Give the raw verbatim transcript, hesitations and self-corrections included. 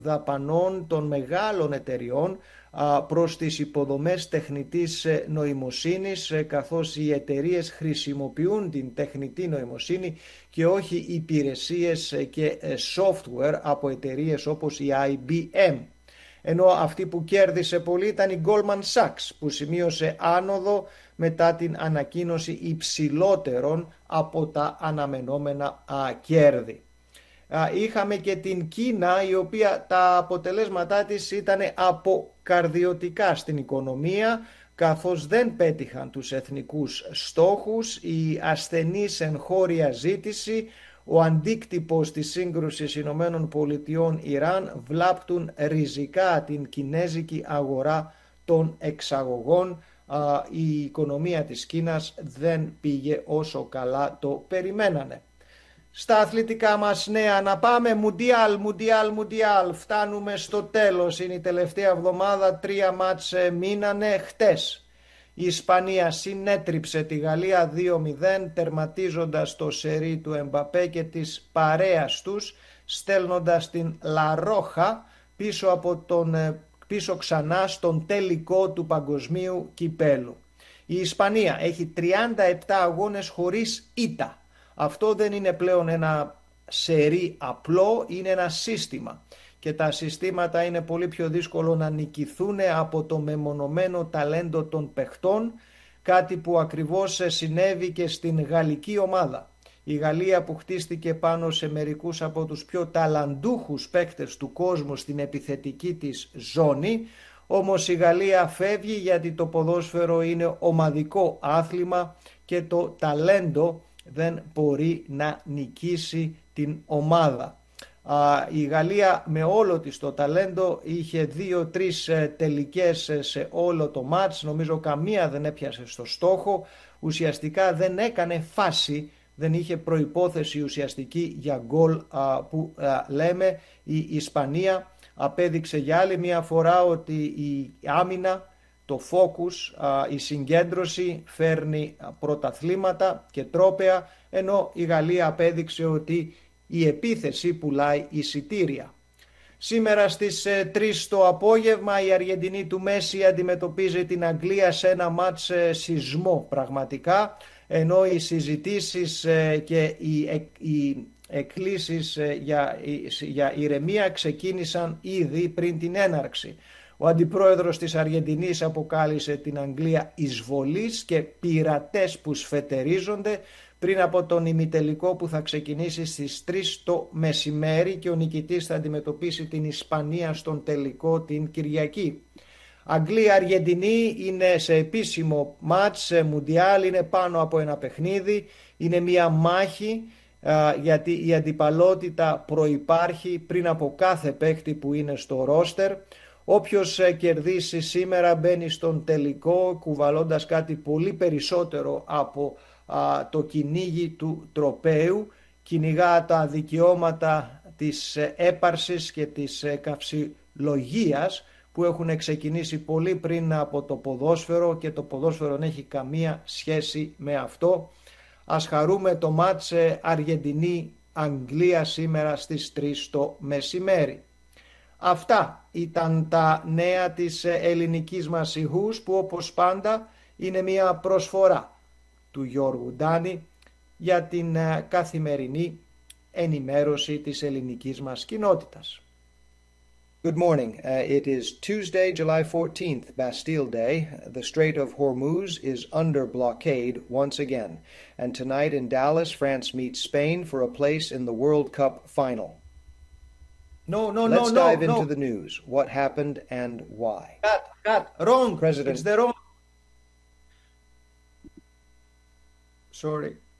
δαπανών των μεγάλων εταιριών προς τις υποδομές τεχνητής νοημοσύνης, καθώς οι εταιρείες χρησιμοποιούν την τεχνητή νοημοσύνη και όχι υπηρεσίες και software από εταιρείες όπως η άι μπι εμ. Ενώ αυτή που κέρδισε πολύ ήταν η Goldman Sachs, που σημείωσε άνοδο μετά την ανακοίνωση υψηλότερων από τα αναμενόμενα α, κέρδη. Είχαμε και την Κίνα, η οποία τα αποτελέσματά της ήταν αποκαρδιωτικά στην οικονομία, καθώς δεν πέτυχαν τους εθνικούς στόχους, η ασθενής εγχώρια ζήτηση, ο αντίκτυπος της σύγκρουσης Ηνωμένων Πολιτειών Ιράν βλάπτουν ριζικά την κινέζικη αγορά των εξαγωγών. Η οικονομία της Κίνας δεν πήγε όσο καλά το περιμένανε. Στα αθλητικά μας νέα, να πάμε Μουντιάλ, Μουντιάλ, Μουντιάλ. Φτάνουμε στο τέλος, είναι η τελευταία εβδομάδα, τρία μάτς μείνανε. Χτες η Ισπανία συνέτριψε τη Γαλλία δύο μηδέν, τερματίζοντας το σερί του Εμπαπέ και της παρέας τους, στέλνοντας την Λαρόχα πίσω, από τον, πίσω ξανά στον τελικό του παγκοσμίου κυπέλου. Η Ισπανία έχει τριάντα επτά αγώνες χωρίς ήττα. Αυτό δεν είναι πλέον ένα σερί απλό, είναι ένα σύστημα. Και τα συστήματα είναι πολύ πιο δύσκολο να νικηθούν από το μεμονωμένο ταλέντο των παιχτών, κάτι που ακριβώς συνέβη και στην γαλλική ομάδα. Η Γαλλία, που χτίστηκε πάνω σε μερικούς από τους πιο ταλαντούχους παίκτες του κόσμου στην επιθετική της ζώνη, όμως η Γαλλία φεύγει γιατί το ποδόσφαιρο είναι ομαδικό άθλημα και το ταλέντο δεν μπορεί να νικήσει την ομάδα. Η Γαλλία με όλο της το ταλέντο είχε δύο-τρεις τελικές σε όλο το μάτς, νομίζω καμία δεν έπιασε στο στόχο, ουσιαστικά δεν έκανε φάση, δεν είχε προϋπόθεση ουσιαστική για γκολ που λέμε. Η Ισπανία απέδειξε για άλλη μια φορά ότι η άμυνα, το focus, η συγκέντρωση φέρνει πρωταθλήματα και τρόπαια, ενώ η Γαλλία απέδειξε ότι η επίθεση πουλάει εισιτήρια. Σήμερα στις τρεις το απόγευμα η Αργεντινή του Μέση αντιμετωπίζει την Αγγλία σε ένα μάτς σεισμό πραγματικά, ενώ οι συζητήσεις και οι, οι εκκλήσεις για, για ηρεμία ξεκίνησαν ήδη πριν την έναρξη. Ο αντιπρόεδρος της Αργεντινής αποκάλυψε την Αγγλία εισβολής και πειρατές που σφετερίζονται πριν από τον ημιτελικό που θα ξεκινήσει στις τρεις το μεσημέρι, και ο νικητής θα αντιμετωπίσει την Ισπανία στον τελικό την Κυριακή. Αγγλία-Αργεντινή είναι σε επίσημο μάτς, Μουντιάλ, είναι πάνω από ένα παιχνίδι, είναι μια μάχη, γιατί η αντιπαλότητα προϋπάρχει πριν από κάθε παίκτη που είναι στο ρόστερ. Όποιος κερδίσει σήμερα μπαίνει στον τελικό κουβαλώντας κάτι πολύ περισσότερο από α, το κυνήγι του τροπαίου. Κυνηγά τα δικαιώματα της έπαρσης και της καυσιλογίας που έχουν ξεκινήσει πολύ πριν από το ποδόσφαιρο, και το ποδόσφαιρο δεν έχει καμία σχέση με αυτό. Ας χαρούμε το μάτς Αργεντινή-Αγγλία σήμερα στις τρεις το μεσημέρι. Αυτά ήταν τα νέα της ελληνικής μας ηχούς, που όπως πάντα είναι μια προσφορά του Γιώργου Ντάνη για την καθημερινή ενημέρωση της ελληνικής μας κοινότητας. Good morning. Uh, it is Tuesday, July fourteenth, Bastille Day. The Strait of Hormuz is under blockade once again. And tonight in Dallas, France meets Spain for a place in the World Cup final. No, no, Let's no, no, dive into no. the news. What happened and why? Cut, cut, wrong. President- It's the wrong. Sorry.